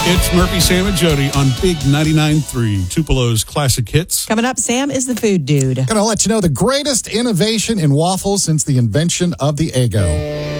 It's Murphy, Sam, and Jody on Big 99.3, Tupelo's classic hits. Coming up, Sam is the food dude. Gonna let you know the greatest innovation in waffles since the invention of the Eggo.